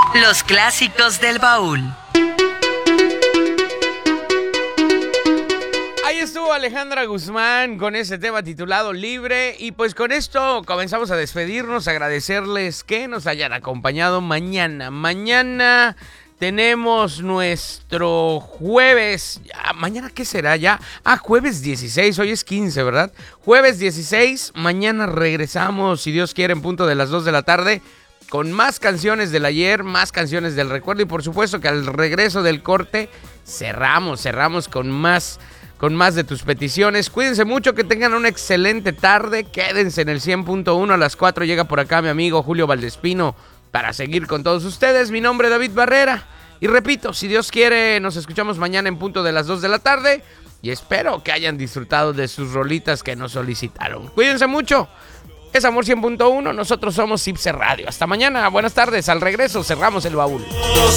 Los clásicos del baúl. Ahí estuvo Alejandra Guzmán con ese tema titulado Libre. Y pues con esto comenzamos a despedirnos, agradecerles que nos hayan acompañado mañana. Mañana tenemos nuestro jueves. ¿Mañana qué será ya? Jueves 16, hoy es 15, ¿verdad? Jueves 16, mañana regresamos, si Dios quiere, en punto de las 2 de la tarde. Con más canciones del ayer, más canciones del recuerdo. Y por supuesto que al regreso del corte cerramos con más de tus peticiones. Cuídense mucho, que tengan una excelente tarde. Quédense en el 100.1. A las 4 llega por acá mi amigo Julio Valdespino para seguir con todos ustedes. Mi nombre es David Barrera. Y repito, si Dios quiere, nos escuchamos mañana en punto de las 2 de la tarde. Y espero que hayan disfrutado de sus rolitas que nos solicitaron. Cuídense mucho. Es Amor 100.1. Nosotros somos Ipse Radio. Hasta mañana. Buenas tardes. Al regreso cerramos el baúl.